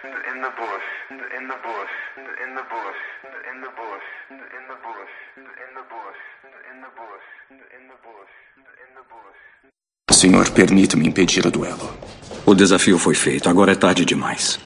Senhor, permita-me impedir o duelo. O desafio foi feito. Agora é tarde demais.